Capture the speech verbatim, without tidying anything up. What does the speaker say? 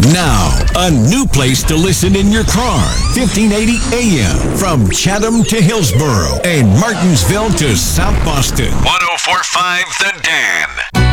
Now, a new place to listen in your car. fifteen eighty A M from Chatham to Hillsborough and Martinsville to South Boston. one oh four point five The Dan.